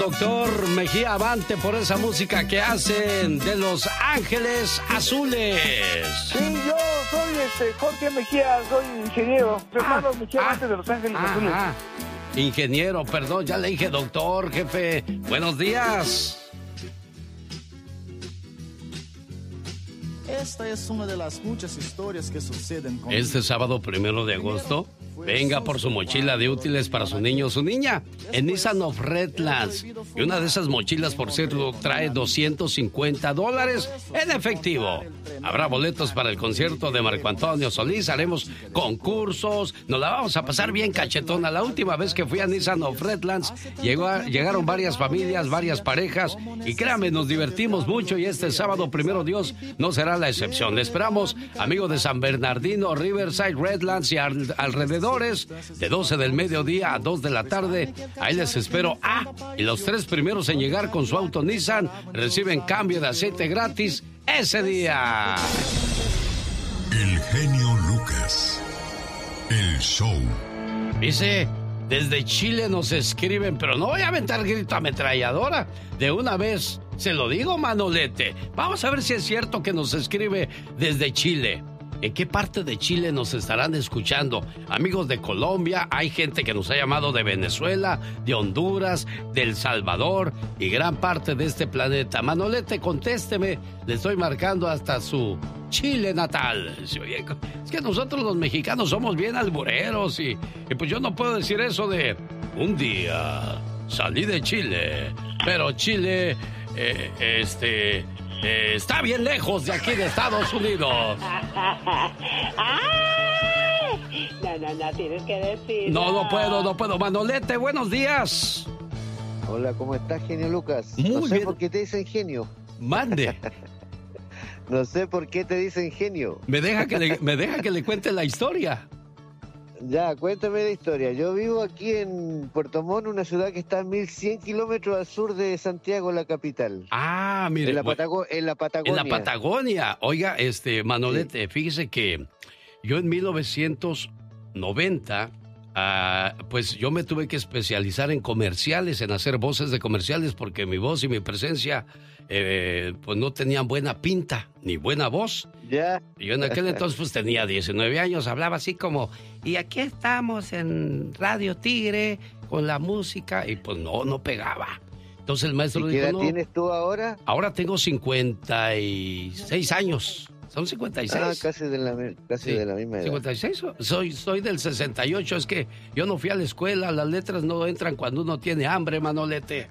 doctor Mejía Avante, por esa música que hacen de Los Ángeles Azules. Sí, yo soy Jorge Mejía, soy ingeniero. Hermano Mejía Avante de Los Ángeles Azules. Ingeniero, perdón, ya le dije doctor, jefe. Buenos días. Esta es una de las muchas historias que suceden con... Este sábado 1 de agosto, venga por su mochila de útiles para su niño o su niña en Nissan of Redlands. Y una de esas mochilas, por cierto, trae $250 en efectivo. Habrá boletos para el concierto de Marco Antonio Solís. Haremos concursos. Nos la vamos a pasar bien cachetona. La última vez que fui a Nissan of Redlands, llegaron varias familias, varias parejas. Y créanme, nos divertimos mucho. Y este sábado, 1 Dios, no será la excepción. Le esperamos, amigos de San Bernardino, Riverside, Redlands y alrededores, de 12 del mediodía a 2 de la tarde. Ahí les espero. Y los 3 primeros en llegar con su auto Nissan reciben cambio de aceite gratis ese día. El genio Lucas. El show. Dice, desde Chile nos escriben, pero no voy a aventar grito ametralladora. De una vez, se lo digo, Manolete. Vamos a ver si es cierto que nos escribe desde Chile. ¿En qué parte de Chile nos estarán escuchando? Amigos de Colombia, hay gente que nos ha llamado de Venezuela, de Honduras, de El Salvador y gran parte de este planeta. Manolete, contésteme, le estoy marcando hasta su Chile natal. Oye, es que nosotros los mexicanos somos bien albureros y pues yo no puedo decir eso de un día salí de Chile, pero Chile, está bien lejos de aquí de Estados Unidos. No, tienes que decir. No puedo. Manolete, buenos días. Hola, ¿cómo estás, genio Lucas? Muy no sé bien. por qué te dicen genio. Mande. No sé por qué te dicen genio. Me deja que le cuente la historia. Ya, cuéntame la historia. Yo vivo aquí en Puerto Montt, una ciudad que está a 1100 kilómetros al sur de Santiago, la capital. Mire. En la Patagonia. En la Patagonia. Oiga, Manolete, fíjese que yo en 1990, pues yo me tuve que especializar en comerciales, en hacer voces de comerciales, porque mi voz y mi presencia, pues no tenían buena pinta, ni buena voz. Ya. Yo en aquel entonces pues tenía 19 años, hablaba así como, y aquí estamos en Radio Tigre con la música, y pues no pegaba. Entonces el maestro ¿Y dijo, qué edad no, tienes tú ahora? ahora tengo 56 años. Son 56. Casi de la misma edad. 56. Soy del 68. Es que yo no fui a la escuela. Las letras no entran cuando uno tiene hambre, Manolete.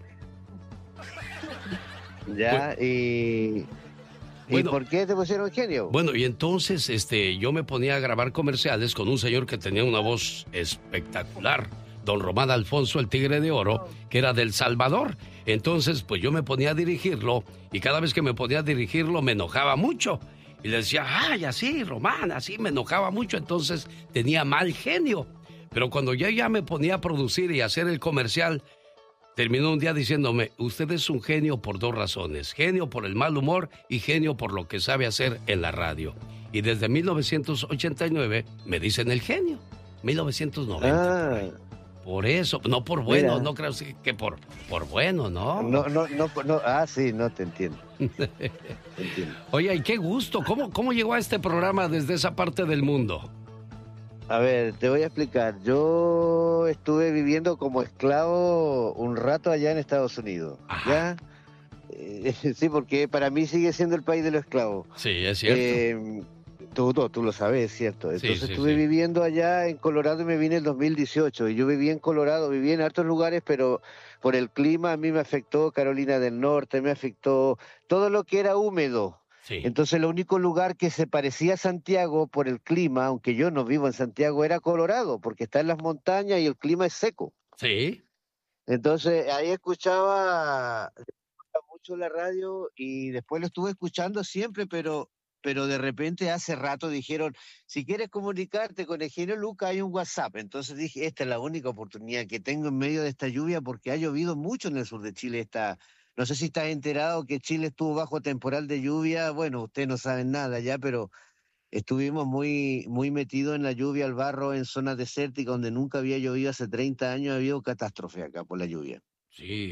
Ya, ¿y por qué te pusieron genio? Bueno, y entonces yo me ponía a grabar comerciales con un señor que tenía una voz espectacular, don Román Alfonso, el Tigre de Oro, que era del Salvador. Entonces, pues yo me ponía a dirigirlo, y cada vez que me ponía a dirigirlo me enojaba mucho. Y le decía, así, Román, así, me enojaba mucho, entonces tenía mal genio. Pero cuando ya me ponía a producir y hacer el comercial, terminó un día diciéndome, usted es un genio por 2 razones, genio por el mal humor y genio por lo que sabe hacer en la radio. Y desde 1989 me dicen el genio, 1990. Por eso, no por bueno, mira. No creo que por bueno, ¿no? No, sí, no te entiendo. Te entiendo. Oye, y qué gusto, ¿cómo llegó a este programa desde esa parte del mundo? A ver, te voy a explicar. Yo estuve viviendo como esclavo un rato allá en Estados Unidos. Ajá. ¿Ya? Sí, porque para mí sigue siendo el país de los esclavos. Sí, es cierto. Tú lo sabes, ¿cierto? Entonces sí, estuve viviendo allá en Colorado y me vine en el 2018. Y yo viví en Colorado, viví en hartos lugares, pero por el clima a mí me afectó Carolina del Norte, me afectó todo lo que era húmedo. Sí. Entonces el único lugar que se parecía a Santiago por el clima, aunque yo no vivo en Santiago, era Colorado, porque está en las montañas y el clima es seco. Sí. Entonces ahí escuchaba mucho la radio y después lo estuve escuchando siempre, pero de repente hace rato dijeron, si quieres comunicarte con el genio Lucas hay un WhatsApp. Entonces dije, esta es la única oportunidad que tengo en medio de esta lluvia porque ha llovido mucho en el sur de Chile. No sé si estás enterado que Chile estuvo bajo temporal de lluvia. Bueno, ustedes no saben nada ya, pero estuvimos muy, muy metidos en la lluvia, el barro, en zonas desérticas donde nunca había llovido hace 30 años. Ha habido catástrofe acá por la lluvia. Sí,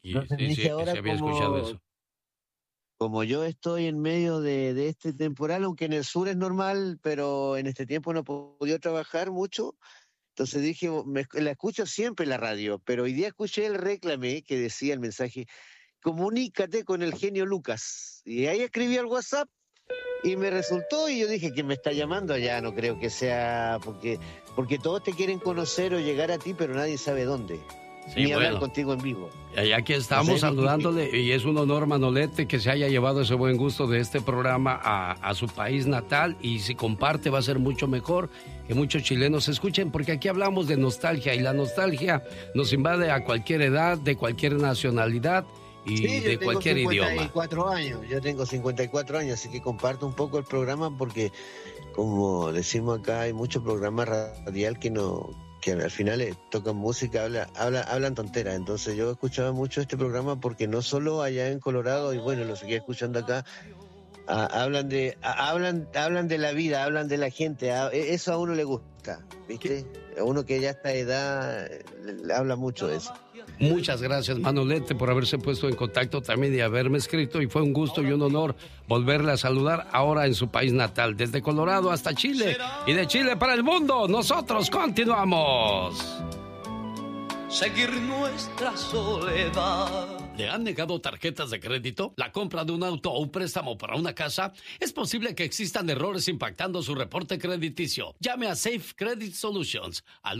Entonces dije, ahora había escuchado eso. Como yo estoy en medio de este temporal, aunque en el sur es normal, pero en este tiempo no he podido trabajar mucho, entonces dije, la escucho siempre la radio, pero hoy día escuché el reclame que decía el mensaje, comunícate con el genio Lucas. Y ahí escribí al WhatsApp y me resultó, y yo dije, ¿quién me está llamando allá? No creo que sea, porque todos te quieren conocer o llegar a ti, pero nadie sabe dónde. Sí, ni hablar contigo en vivo. Y aquí estamos saludándole, y es un honor, Manolete, que se haya llevado ese buen gusto de este programa a su país natal, y si comparte va a ser mucho mejor que muchos chilenos escuchen, porque aquí hablamos de nostalgia, y la nostalgia nos invade a cualquier edad, de cualquier nacionalidad y de cualquier idioma. Yo tengo 54 años, así que comparto un poco el programa, porque como decimos acá, hay muchos programas radial que al final tocan música, hablan tonteras. Entonces yo escuchaba mucho este programa porque no solo allá en Colorado, y bueno, lo seguía escuchando acá, hablan de la vida, hablan de la gente, eso a uno le gusta, ¿viste? A uno que ya a esta edad le habla mucho de eso. Muchas gracias, Manolete, por haberse puesto en contacto también y haberme escrito, y fue un gusto y un honor volverle a saludar ahora en su país natal, desde Colorado hasta Chile, y de Chile para el mundo. Nosotros continuamos. Seguir nuestra soledad. ¿Le han negado tarjetas de crédito? ¿La compra de un auto o un préstamo para una casa? Es posible que existan errores impactando su reporte crediticio. Llame a Safe Credit Solutions al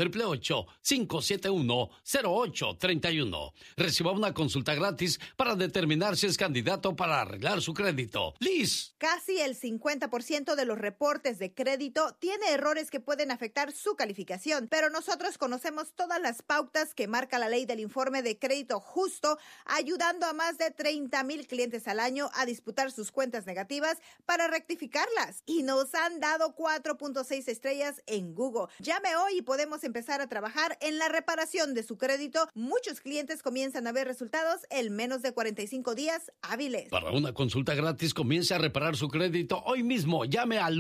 1-888-571-0831. Reciba una consulta gratis para determinar si es candidato para arreglar su crédito. Liz. Casi el 50% de los reportes de crédito tiene errores que pueden afectar su calificación, pero nosotros conocemos todas las pautas que marca la ley del informe de crédito justo, ayudando a más de 30,000 clientes al año a disputar sus cuentas negativas para rectificarlas. Y nos han dado 4.6 estrellas en Google. Llame hoy y podemos empezar a trabajar en la reparación de su crédito. Muchos clientes comienzan a ver resultados en menos de 45 días hábiles. Para una consulta gratis, comience a reparar su crédito hoy mismo. Llame al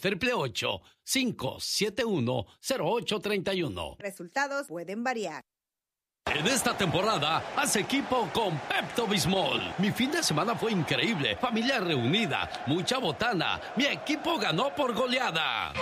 1-888-571-0831. Resultados pueden variar. En esta temporada, haz equipo con Pepto-Bismol. Mi fin de semana fue increíble. Familia reunida, mucha botana. Mi equipo ganó por goleada.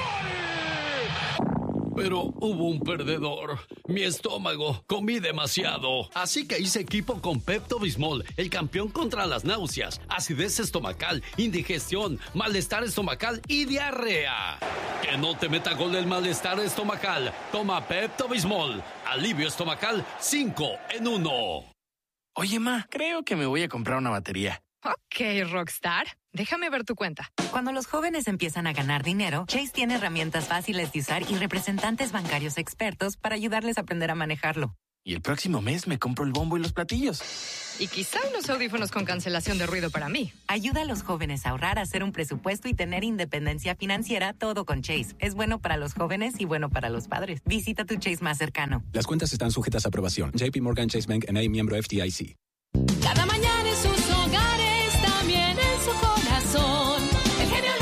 Pero hubo un perdedor. Mi estómago. Comí demasiado. Así que hice equipo con Pepto-Bismol, el campeón contra las náuseas, acidez estomacal, indigestión, malestar estomacal y diarrea. Que no te meta gol el malestar estomacal. Toma Pepto-Bismol. Alivio estomacal 5 en 1. Oye, ma, creo que me voy a comprar una batería. Ok, Rockstar. Déjame ver tu cuenta. Cuando los jóvenes empiezan a ganar dinero, Chase tiene herramientas fáciles de usar y representantes bancarios expertos para ayudarles a aprender a manejarlo. Y el próximo mes me compro el bombo y los platillos. Y quizá unos audífonos con cancelación de ruido para mí. Ayuda a los jóvenes a ahorrar, a hacer un presupuesto y tener independencia financiera, todo con Chase. Es bueno para los jóvenes y bueno para los padres. Visita tu Chase más cercano. Las cuentas están sujetas a aprobación. JP Morgan Chase Bank N.A., miembro FDIC. Cada mañana en sus hogares, también en su corazón. El genio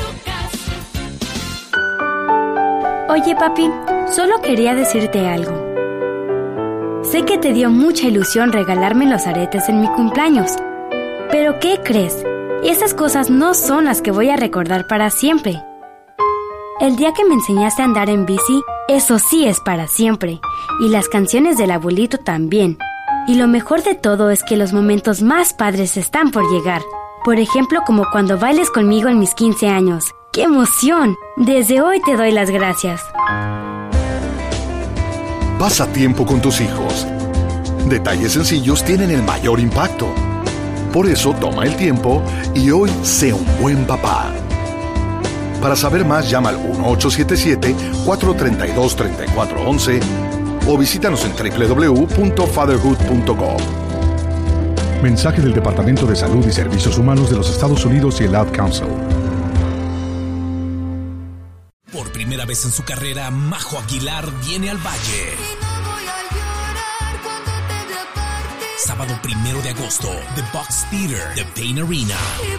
Lucas. Oye, papi, solo quería decirte algo. Sé que te dio mucha ilusión regalarme los aretes en mi cumpleaños. Pero ¿qué crees? Esas cosas no son las que voy a recordar para siempre. El día que me enseñaste a andar en bici, eso sí es para siempre. Y las canciones del abuelito también. Y lo mejor de todo es que los momentos más padres están por llegar. Por ejemplo, como cuando bailes conmigo en mis 15 años. ¡Qué emoción! Desde hoy te doy las gracias. Pasa tiempo con tus hijos. Detalles sencillos tienen el mayor impacto. Por eso toma el tiempo y hoy sé un buen papá. Para saber más, llama al 1-877-432-3411 o visítanos en www.fatherhood.com. Mensaje del Departamento de Salud y Servicios Humanos de los Estados Unidos y el Ad Council. Por primera vez en su carrera, Majo Aguilar viene al Valle. Sábado 1 de agosto, The Box Theater, The Pain Arena.